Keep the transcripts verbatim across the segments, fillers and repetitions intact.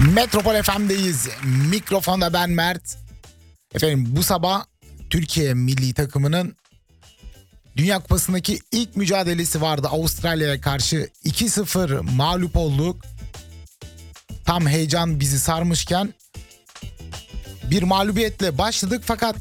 Metropol F M'deyiz. Mikrofonda ben Mert. Efendim bu sabah Türkiye milli takımının Dünya Kupası'ndaki ilk mücadelesi vardı. Avustralya'ya karşı iki sıfır mağlup olduk. Tam heyecan bizi sarmışken bir mağlubiyetle başladık, fakat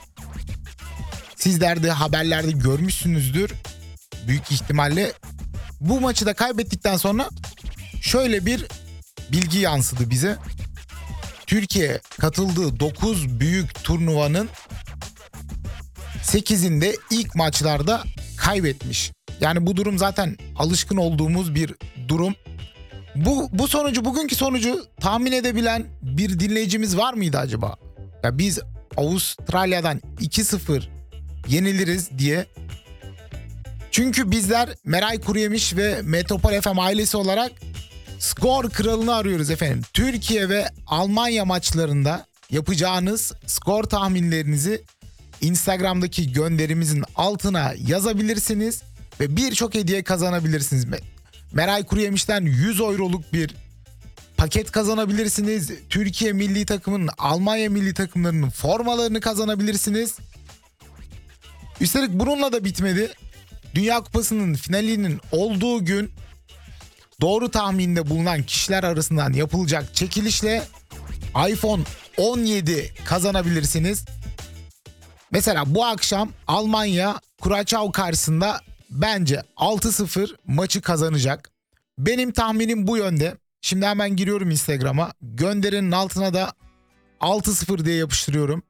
sizler de haberlerde görmüşsünüzdür büyük ihtimalle. Bu maçı da kaybettikten sonra şöyle bir bilgi yansıdı bize. Türkiye katıldığı dokuz büyük turnuvanın sekizinde ilk maçlarda kaybetmiş. Yani bu durum zaten alışkın olduğumuz bir durum. Bu, bu sonucu, bugünkü sonucu tahmin edebilen bir dinleyicimiz var mıydı acaba? Ya biz Avustralya'dan iki sıfır yeniliriz diye. Çünkü bizler Meray Kuruyemiş ve Metropol F M ailesi olarak skor kralını arıyoruz efendim. Türkiye ve Almanya maçlarında yapacağınız skor tahminlerinizi Instagram'daki gönderimizin altına yazabilirsiniz ve birçok hediye kazanabilirsiniz. Meray Kuruyemiş'ten yüz euroluk bir paket kazanabilirsiniz. Türkiye milli takımının, Almanya milli takımlarının formalarını kazanabilirsiniz. Üstelik bununla da bitmedi. Dünya Kupası'nın finalinin olduğu gün doğru tahminde bulunan kişiler arasından yapılacak çekilişle iPhone on yedi kazanabilirsiniz. Mesela bu akşam Almanya Kuraçao karşısında bence altı sıfır maçı kazanacak. Benim tahminim bu yönde. Şimdi hemen giriyorum Instagram'a. Gönderinin altına da altı sıfır diye yapıştırıyorum.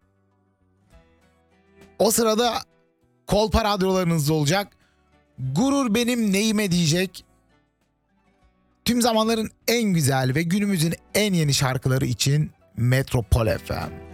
O sırada kolpa radyolarınızda olacak. Gurur benim neyime diyecek. Tüm zamanların en güzel ve günümüzün en yeni şarkıları için Metropol F M.